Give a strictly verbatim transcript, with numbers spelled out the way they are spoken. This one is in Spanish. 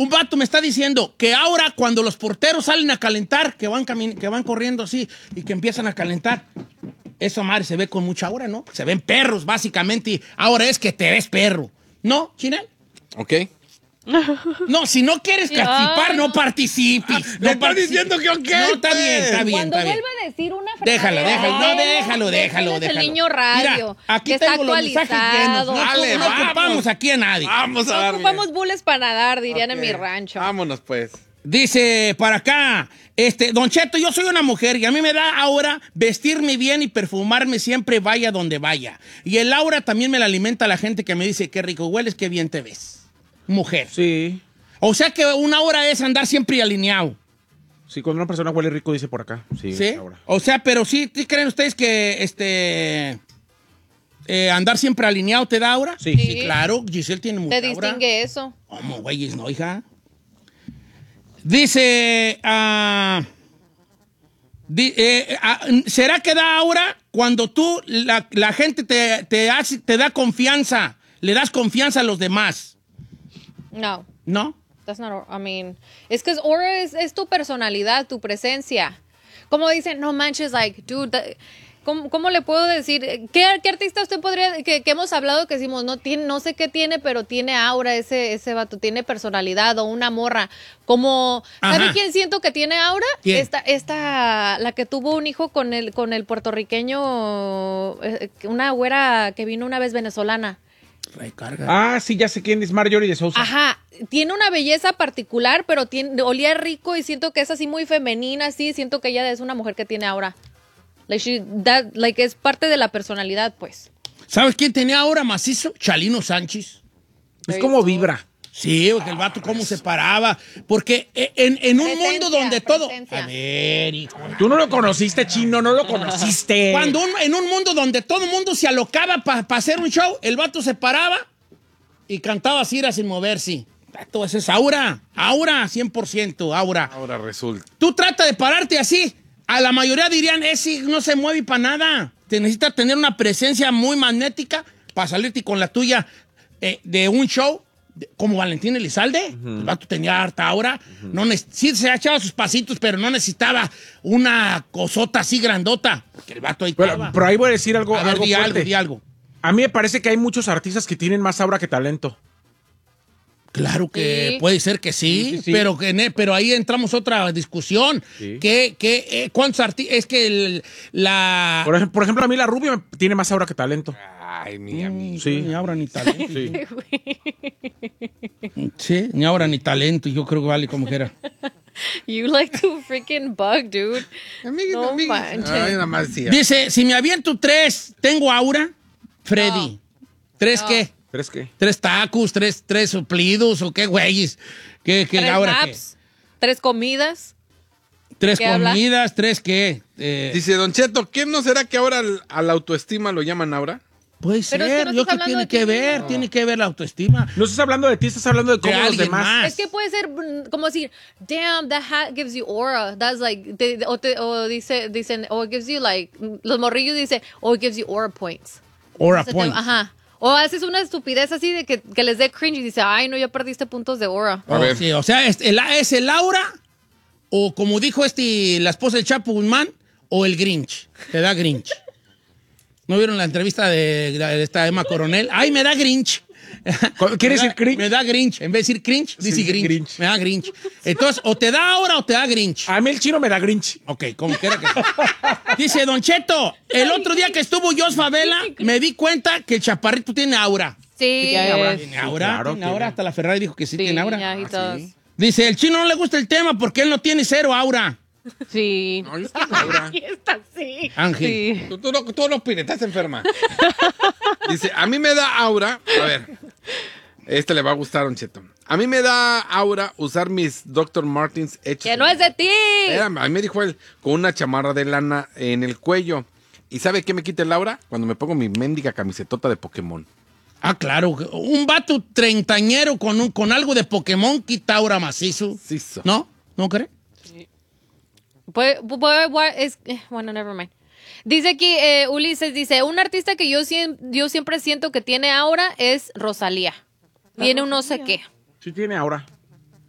un vato me está diciendo que ahora cuando los porteros salen a calentar, que van, que van corriendo así y que empiezan a calentar, eso, madre, se ve con mucha aura, ¿no? Se ven perros, básicamente, y ahora es que te ves perro. ¿No, Chinel? Ok. No, si no quieres participar, no participes. Ah, no estás diciendo que ok. No, está bien, está bien, Cuando está bien. vuelva a decir una frase. Déjalo, déjalo, no, déjalo, déjalo, Es déjalo. el niño radio. Mira, aquí que está tengo los mensajes llenos. actualizado. No, Dale, no vamos. ocupamos aquí a nadie. Vamos a No darle. ocupamos bules para nadar, dirían Ok. en mi rancho. Vámonos, pues. Dice para acá, este, Don Cheto, yo soy una mujer y a mí me da ahora vestirme bien y perfumarme siempre vaya donde vaya. Y el aura también me la alimenta la gente que me dice qué rico hueles, qué bien te ves. Mujer. Sí. O sea que una aura es andar siempre alineado. Sí, cuando una persona huele rico, dice por acá. Sí. ¿Sí? Ahora. O sea, pero sí, ¿sí creen ustedes que este eh, andar siempre alineado te da aura? Sí. Sí, claro. Giselle tiene mucha Te aura. distingue eso. ¿Cómo, güeyes, no, hija? Dice, ah, di- eh, ah, ¿será que da aura cuando tú, la, la gente te, te, hace, te da confianza, le das confianza a los demás? No. ¿No? That's not, I mean, es que aura es, es tu personalidad, tu presencia. Como dicen, no manches, like, dude, that- ¿cómo, cómo le puedo decir? ¿Qué, qué artista usted podría, que, que hemos hablado que decimos, no, tiene, no sé qué tiene, pero tiene aura ese, ese vato, tiene personalidad o una morra? Como, ¿sabe Ajá. quién siento que tiene aura? ¿Quién? Esta, esta, la que tuvo un hijo con el, con el puertorriqueño, eh, una güera que vino una vez venezolana. Recarga. Ah, sí, ya sé quién es Marjorie de Sousa. Ajá, tiene una belleza particular, pero tiene, olía rico y siento que es así muy femenina, así, siento que ella es una mujer que tiene aura. Like, she, that, like es parte de la personalidad, pues. ¿Sabes quién tenía aura macizo? Chalino Sánchez. Es como vibra. Sí, porque el vato cómo se paraba. Porque en, en un Presencia, mundo donde todo... presencia. A ver, hijo. Tú no lo conociste, Chino, no lo conociste. Cuando un- en un mundo donde todo el mundo se alocaba para hacer un show, el vato se paraba y cantaba así sin moverse. Vato, eso es aura. Aura, cien por ciento, aura. Ahora resulta. Tú trata de pararte así. A la mayoría dirían, ese no se mueve para nada. Te necesitas tener una presencia muy magnética para salirte con la tuya eh, de un show de- como Valentín Elizalde. El vato tenía harta aura. No neces- sí se echaba sus pasitos, pero no necesitaba una cosota así grandota. Porque el vato ahí Pero, estaba. pero ahí voy a decir algo, A ver, algo di algo, fuerte. di algo. A mí me parece que hay muchos artistas que tienen más aura que talento. Claro que Sí. puede ser que sí, Sí, sí, sí. Pero, que, ne- pero ahí entramos a otra discusión. Sí. Que, que, eh, ¿Cuántos artistas? Es que el- la... Por ejemplo, por ejemplo, a mí la rubia me- tiene más aura que talento. Ay, mi amigo. Sí. Ni aura ni talento. Sí. Sí, ni aura ni talento. Yo creo que vale como quiera. You like to freaking bug, dude. Amiguito, No amiguito. manches. Ay, nada más decía. Dice, si me aviento tres, ¿tengo aura? Freddy. ¿Tres No. qué? ¿Crees que? ¿Tres tacos? ¿Tres, tres suplidos? ¿O qué güeyes? ¿Qué, qué Tres aura qué? naps, tres comidas. ¿Tres ¿Qué habla? comidas? ¿Tres qué? Eh, Dice Don Cheto, ¿qué no será que ahora al, a la autoestima lo llaman aura? puede Pero es que ser. no Yo estás creo que hablando tiene de que ti ver. mismo. Tiene que ver la autoestima. No estás hablando de ti, estás hablando de cómo De los alguien demás. más. Es que puede ser mm, como decir, damn, that hat gives you aura. That's like, te- o, te- o dice, dicen, o it gives you like, mm, los morrillos dicen, oh, it gives you aura points. Aura O sea, te- point. Ajá. O haces una estupidez así de que, que les dé cringe y dice, ay, no, ya perdiste puntos de aura. A Oh, ver. sí, o sea, es el, es el aura, o como dijo este, la esposa del Chapo Guzmán, o el Grinch. Te da Grinch. ¿No vieron la entrevista de, de esta Emma Coronel? ¡Ay, me da Grinch! ¿Quieres Me da- decir cringe? Me da Grinch. En vez de decir cringe, dice Sí, Grinch. Grinch. Me da Grinch. Entonces, o te da aura o te da Grinch. A mí el chino me da Grinch. Ok, como quiera que sea. Dice Don Cheto, el otro día que estuvo Jos Favela, me di cuenta que el chaparrito tiene aura. Sí. tiene aura. ¿Tiene aura? claro, ¿Tiene tiene. aura? Hasta la Ferrari dijo que sí, Sí, tiene aura. yeah, he Ah, does. sí. Dice, el chino no le gusta el tema porque él no tiene cero aura. Sí. No, yo estoy aura. Ahí está, sí. Ángel. Sí. Tú, tú, no- tú no opines, estás enferma. Dice, a mí me da aura. A ver, este le va a gustar, Don Cheto. A mí me da aura usar mis doctor Martens hechos. Que no es de ti. Espérame, a mí me dijo él, con una chamarra de lana en el cuello. ¿Y sabe qué me quita el aura? Cuando me pongo mi mendiga camisetota de Pokémon. Ah, claro. Un vato treintañero con, un, con algo de Pokémon quita aura macizo. Sí, so. ¿No? ¿No cree? Puede- puede- puede- es- eh, bueno, never mind. Dice aquí, eh, Ulises dice, un artista que yo, siem- yo siempre siento que tiene aura es Rosalía. Tiene un no sé qué. Sí tiene aura.